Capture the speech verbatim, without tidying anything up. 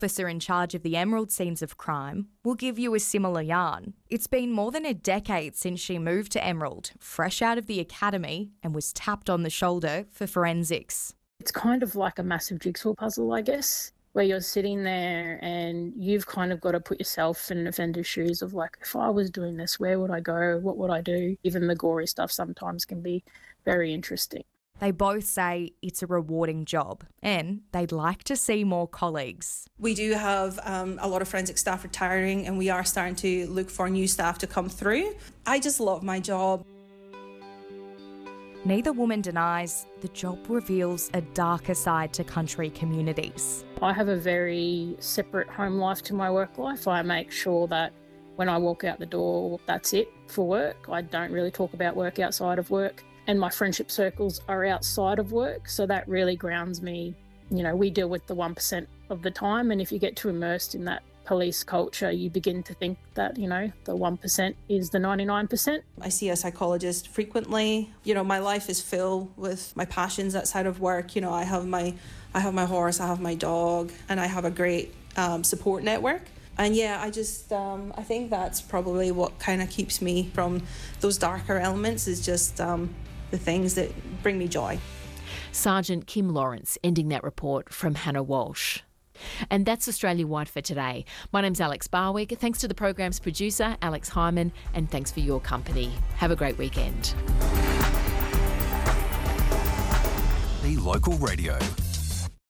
Officer in charge of the Emerald scenes of crime will give you a similar yarn. It's been more than a decade since she moved to Emerald, fresh out of the academy, and was tapped on the shoulder for forensics. It's kind of like a massive jigsaw puzzle, I guess, where you're sitting there and you've kind of got to put yourself in an offender's shoes of like, if I was doing this, where would I go? What would I do? Even the gory stuff sometimes can be very interesting. They both say it's a rewarding job and they'd like to see more colleagues. We do have um, a lot of forensic staff retiring, and we are starting to look for new staff to come through. I just love my job. Neither woman denies the job reveals a darker side to country communities. I have a very separate home life to my work life. I make sure that when I walk out the door, that's it for work. I don't really talk about work outside of work. And my friendship circles are outside of work, so that really grounds me. You know, we deal with the one percent of the time, and if you get too immersed in that police culture, you begin to think that, you know, the one percent is the ninety-nine percent. I see a psychologist frequently. You know, my life is filled with my passions outside of work. You know, I have my I have my horse, I have my dog, and I have a great um, support network. And yeah, I just, um, I think that's probably what kind of keeps me from those darker elements, is just um, the things that bring me joy. Sergeant Kim Lawrence ending that report from Hannah Walsh. And that's Australia-wide for today. My name's Alex Barwick. Thanks to the program's producer, Alex Hyman, and thanks for your company. Have a great weekend. Be Local Radio.